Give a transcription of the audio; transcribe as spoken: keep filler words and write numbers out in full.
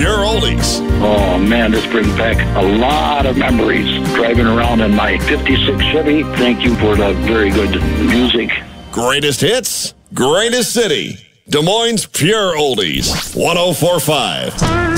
Pure Oldies. Oh, man, this brings back a lot of memories driving around in my fifty-six Chevy. Thank you for the very good music. Greatest hits, greatest city. Des Moines Pure Oldies. one oh four point five.